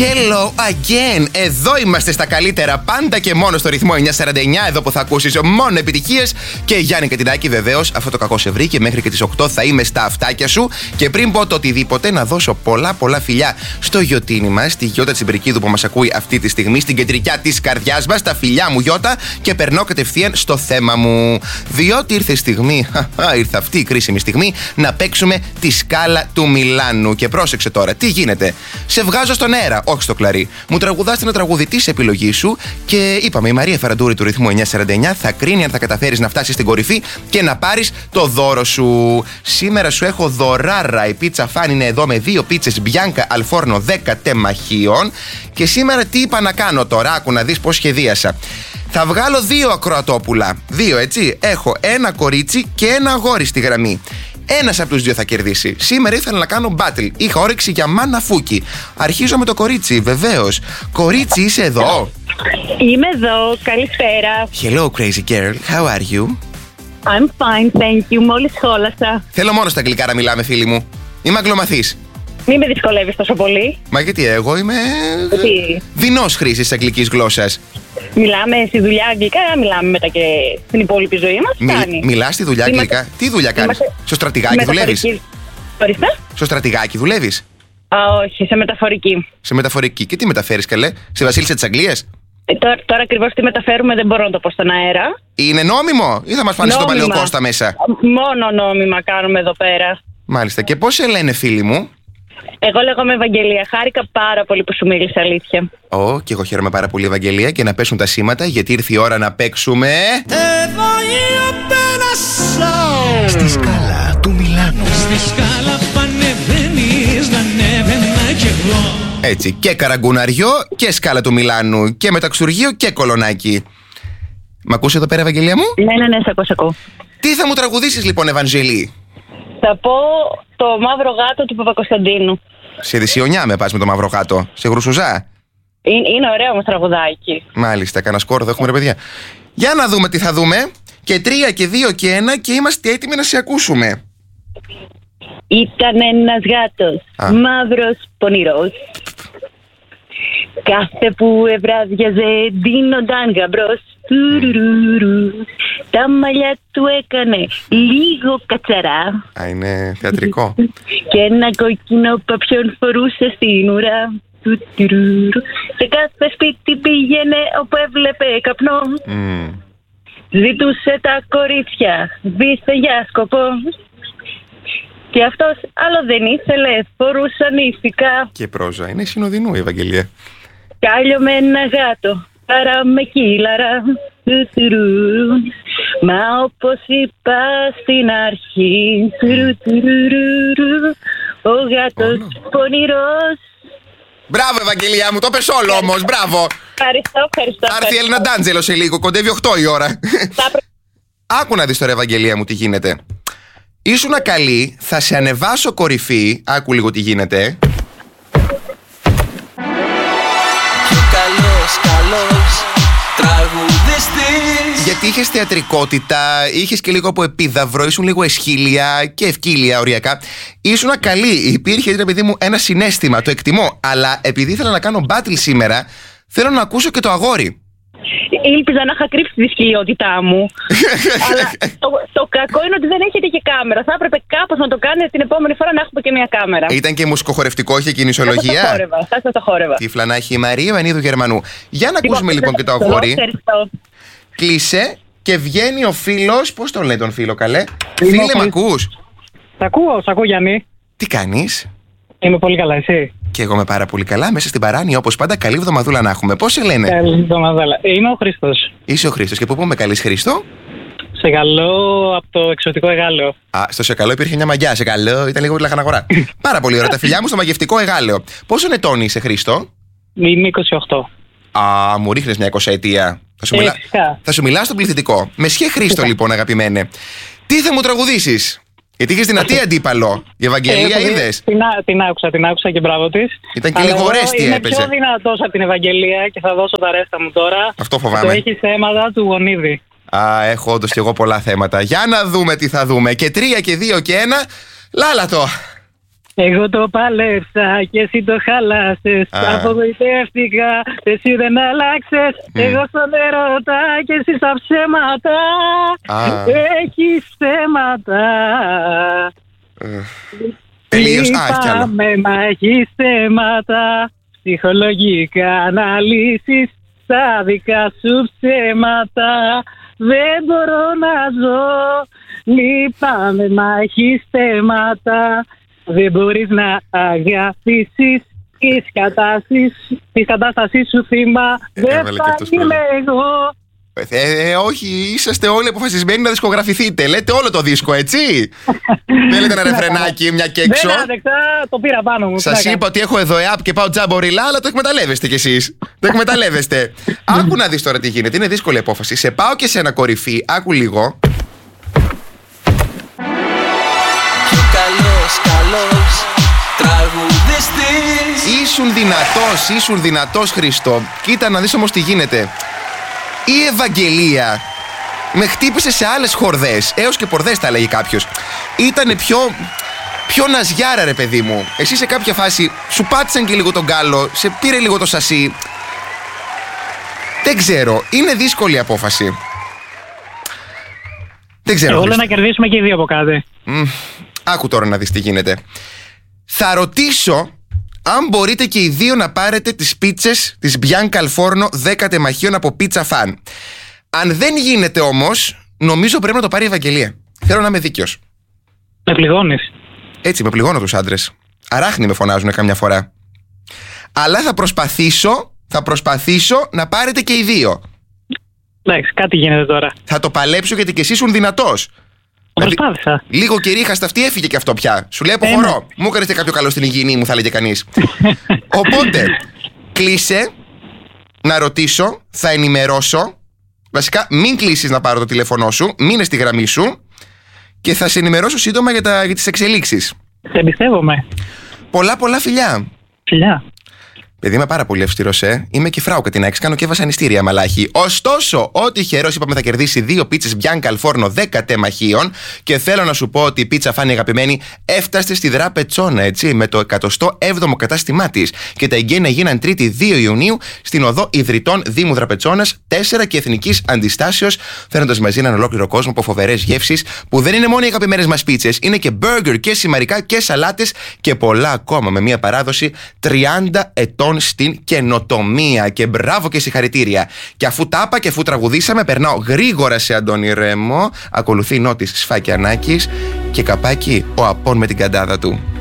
Hello again! Εδώ είμαστε στα καλύτερα, πάντα και μόνο στο ρυθμό 949. Εδώ που θα ακούσεις μόνο επιτυχίες. Και Γιάννη Κατινάκη, βεβαίως, αυτό το κακό σε βρήκε. Μέχρι και τις 8 θα είμαι στα αυτάκια σου. Και πριν πω το οτιδήποτε, να δώσω πολλά φιλιά στο Γιωτίνι μας, στη Γιώτα Τσιμπρικίδου που μας ακούει αυτή τη στιγμή, στην κεντρικιά της καρδιάς μας. Τα φιλιά μου, Γιώτα, και περνώ κατευθείαν στο θέμα μου. Διότι ήρθε η στιγμή, ήρθε αυτή η κρίσιμη στιγμή, να παίξουμε τη σκάλα του Μιλάνου. Και πρόσεξε τώρα, τι γίνεται. Σε βγάζω στον αέρα, όχι στο κλαρί. Μου τραγουδάς ένα τραγούδι της επιλογής σου και είπαμε, η Μαρία Φαραντούρη του ρυθμού 949 θα κρίνει αν θα καταφέρεις να φτάσεις στην κορυφή και να πάρεις το δώρο σου. Σήμερα σου έχω δωράρα. Η πίτσα Φαν είναι εδώ με 2 πίτσες Μπιάνκα Αλφόρνο 10 τεμαχίων. Και σήμερα τι είπα να κάνω τώρα, άκου να δεις πώς σχεδίασα. Θα βγάλω 2 ακροατόπουλα. 2, έτσι. Έχω ένα κορίτσι και ένα αγόρι στη γραμμή. Ένας από τους 2 θα κερδίσει. Σήμερα ήθελα να κάνω battle. Είχα όρεξη για μαναφούκι. Αρχίζω με το κορίτσι, βεβαίως. Κορίτσι, είσαι εδώ? Είμαι εδώ, καλησπέρα. Hello, crazy girl. How are you? I'm fine, thank you. Μόλις σχόλασα. Θέλω μόνο στα αγγλικά να μιλάμε, φίλοι μου. Είμαι αγγλομαθής. Μην με δυσκολεύεις τόσο πολύ. Μα γιατί εγώ είμαι δεινός χρήσης της αγγλικής γλώσσας. Μιλάμε στη δουλειά αγγλικά, μιλάμε μετά και στην υπόλοιπη ζωή μας. Μιλάς στη δουλειά αγγλικά? Τι δουλειά κάνεις? Στο στρατηγάκι δουλεύεις? Ορίστε. Στο στρατηγάκι δουλεύεις? Όχι, σε μεταφορική. Σε μεταφορική. Και τι μεταφέρεις, καλέ? Σε Βασίλισσα της Αγγλίας? Τώρα ακριβώς τι μεταφέρουμε δεν μπορώ να το πω στον αέρα. Είναι νόμιμο ή θα μας πάνε στον Παλαιοκώστα μέσα? Μόνο νόμιμα κάνουμε εδώ πέρα. Μάλιστα. Και πώς σε λένε, φίλοι μου? Εγώ λέγομαι Ευαγγελία. Χάρηκα πάρα πολύ που σου μίλησα, αλήθεια. Και εγώ χαίρομαι πάρα πολύ, Ευαγγελία, και να πέσουν τα σήματα, γιατί ήρθε η ώρα να παίξουμε. Στη σκάλα του Μιλάνου. Στη σκάλα πανεβαίνεις, να ανέβαινα κι εγώ. Έτσι, και καραγκουναριό και σκάλα του Μιλάνου. Και μεταξουργείο και κολονάκι. Μ' ακούς εδώ πέρα, Ευαγγελία μου? Ναι, σ' ακούω. Τι θα μου τραγουδήσεις λοιπόν, Ευαγγελή? Θα πω το Μαύρο Γάτο του Παπακοσταντίνου. Σε δυσιονιά με πας με το Μαύρο Γάτο? Σε γρουσουζά? Είναι ωραίο όμως τραγουδάκι. Μάλιστα, κανένα σκόρο έχουμε, ρε παιδιά. Για να δούμε τι θα δούμε. Και 3 και 2 και 1 και είμαστε έτοιμοι να σε ακούσουμε. Ήταν ένας γάτος, μαύρος πονηρός. Κάθε που ευράδιαζε ντύνονταν γαμπρός. Τα μαλλιά του έκανε λίγο κατσαρά. Είναι θεατρικό. Και ένα κόκκινο παπιόν φορούσε στην ουρά. Σε κάθε σπίτι πήγαινε όπου έβλεπε καπνό. Ζητούσε τα κορίτσια, δίστε για σκοπό. Και αυτός άλλο δεν ήθελε, φορούσαν ηθικά. Και πρόζα, είναι συνοδεινού η Ευαγγελία. Κι άλλο με ένα γάτο, παρά με κύλαρα. Μα όπως είπα στην αρχή, ο γάτος πονηρός. Μπράβο, Ευαγγελία μου, το πες όλο όμως, μπράβο. Ευχαριστώ. Θα έρθει η Έλληνα Ντάντζελο σε λίγο, κοντεύει 8 η ώρα. Άκου να δεις τώρα, Ευαγγελία μου, τι γίνεται. Ήσουνα καλή, θα σε ανεβάσω κορυφή. Άκου λίγο τι γίνεται. Και καλός τραγουδιστής. Γιατί είχες θεατρικότητα, είχες και λίγο από επίδαυρο, ήσουν λίγο εσχήλια και ευκήλια οριακά. Ήσουνα καλή, υπήρχε, ρε παιδί μου, ένα συναίσθημα, το εκτιμώ. Αλλά επειδή ήθελα να κάνω battle σήμερα, θέλω να ακούσω και το αγόρι. Ήλπιζα να είχα κρύψει τη δυσκολιότητά μου. Αλλά το κακό είναι ότι δεν έχετε και κάμερα. Θα έπρεπε κάπως να το κάνετε την επόμενη φορά να έχουμε και μια κάμερα. Ήταν και μουσικοχορευτικό, είχε κινησιολογία. Θα σας το χόρευα. Τι φλανά η Μαρία Βανίδου Γερμανού. Για να ακούσουμε λοιπόν και το αγόρι. Κλείσε και βγαίνει ο φίλος. Πώς τον λέει τον φίλο, καλέ? Φίλε, μ' ακούς? Σ' ακούω Γιάννη. Τι κάνεις? Είμαι πολύ καλά, εσύ? Και εγώ είμαι πάρα πολύ καλά, μέσα στην παράνοια όπως πάντα. Καλή εβδομαδούλα να έχουμε. Πώς σε λένε? Καλή εβδομαδούλα. Είμαι ο Χρήστος. Είσαι ο Χρήστος. Και πού πούμε καλής, Χρήστο? Σε καλό, από το εξωτικό Εγάλεο. Στο σε καλό υπήρχε μια μαγιά. Σε καλό ήταν λίγο λαχαναγορά. Πάρα πολύ ωραία. Τα φιλιά μου στο μαγευτικό Εγάλεο. Πόσο ετών είσαι, Χρήστο? Είμαι 28. Μου ρίχνεις μια 20ετία. Θα σου μιλάω στον πληθυντικό. Με σχέ Χρήστο, λοιπόν, αγαπημένε. Τι θα μου τραγουδήσεις? Γιατί είχες δυνατή αντίπαλο. Η Ευαγγελία είδες? Την άκουσα και μπράβο της. Ήταν και λίγο ρέστη, είμαι έπαιζε. πιο δυνατός από την Ευαγγελία και θα δώσω τα ρέστα μου τώρα. Αυτό φοβάμαι. Το έχει θέματα του Γονίδη. Έχω όντως κι εγώ πολλά θέματα. Για να δούμε τι θα δούμε. Και 3 και 2 και 1. Λάλατο. Εγώ το παλέψα και εσύ το χάλασες. Απογοητεύτηκα, εσύ δεν αλλάξες. Εγώ στον ερώτα και εσύ στα ψέματα. Έχεις θέματα. Τελείως. Λυπάμαι, μα έχεις θέματα. Ψυχολογικά αναλύσεις στα δικά σου ψέματα. Δεν μπορώ να ζω. Λυπάμαι, μα έχεις θέματα. Δεν μπορείς να αγαπήσεις της κατάστασης σου θύμα. Δεν θα είμαι εγώ. Όχι, είσαστε όλοι αποφασισμένοι να δισκογραφηθείτε. Λέτε όλο το δίσκο, έτσι. Θέλετε ένα ρεφρενάκι, μια και έξω. Δεν άντεξα, το πήρα πάνω μου. Σας είπα ότι έχω εδώ app και πάω τζαμποριλά, αλλά το εκμεταλλεύεστε κι εσείς. Το εκμεταλλεύεστε. Άκου να δεις τώρα τι γίνεται. Είναι δύσκολη απόφαση. Σε πάω και σε ένα κορυφή. Άκου λίγο. Καλός τραγουδιστής. Ήσουν δυνατός Χριστό. Κοίτα να δεις όμως τι γίνεται. Η Ευαγγελία με χτύπησε σε άλλες χορδές. Έως και πορδές τα λέγει κάποιος. Ήτανε πιο ναζιάρα ρε παιδί μου. Εσύ σε κάποια φάση σου πάτησαν και λίγο τον γκάλο. Σε πήρε λίγο το σασί. Δεν ξέρω. Είναι δύσκολη απόφαση. Δεν ξέρω. Εγώ λέω να κερδίσουμε και οι δύο από κάτι. Άκου τώρα να δεις τι γίνεται. Θα ρωτήσω αν μπορείτε και οι δύο να πάρετε τις πίτσες της Bianca Al Forno 10 τεμαχίων από Pizza Fan. Αν δεν γίνεται όμως, νομίζω πρέπει να το πάρει η Ευαγγελία. Θέλω να είμαι δίκαιος. Με πληγώνεις. Έτσι, με πληγώνω τους άντρες. Αράχνη με φωνάζουν καμιά φορά. Αλλά θα προσπαθήσω να πάρετε και οι δύο. Εντάξει, κάτι γίνεται τώρα. Θα το παλέψω γιατί και εσύ ήσουν δυνατός. Προσπάθησα. Λίγο και ρίχα στα αυτή έφυγε και αυτό πια. Σου λέει αποχωρώ. Μου έκανες και κάποιο καλό στην υγιεινή μου, θα έλεγε κανείς. Οπότε, κλείσε να ρωτήσω, θα ενημερώσω. Βασικά, μην κλείσεις να πάρω το τηλέφωνό σου, μείνε στη γραμμή σου και θα σε ενημερώσω σύντομα για τις εξελίξεις. Σε εμπιστεύομαι. Πολλά φιλιά. Φιλιά. Παιδί, είμαι πάρα πολύ αυστηρός, Είμαι και φράουκα την άξι, κάνω και βασανιστήρια μαλάχη. Ωστόσο, ό,τι τυχερός είπαμε θα κερδίσει 2 πίτσες Bianca Al Forno 10 τεμαχίων. Και θέλω να σου πω ότι η πίτσα Φάνη αγαπημένη έφτασε στη Δραπετσόνα, έτσι, με το 107ο κατάστημά της. Και τα εγγένεια γίναν 3η 2 Ιουνίου στην οδό Ιδρυτών Δήμου Δραπετσόνας 4 και Εθνικής Αντιστάσεως, φέρνοντας μαζί έναν ολόκληρο κόσμο από φοβερές γεύσεις που δεν είναι μόνο οι αγαπημένες μας πίτσες, είναι και μπέργκερ και σημαρικά και σαλάτες και πολλά ακόμα με μια παράδοση 30 ετών στην καινοτομία. Και μπράβο και συγχαρητήρια. Και αφού τα είπα και αφού τραγουδήσαμε, περνάω γρήγορα σε Αντώνη Ρέμο. Ακολουθεί Νότης Σφακιανάκης και καπάκι ο Απών με την καντάδα του.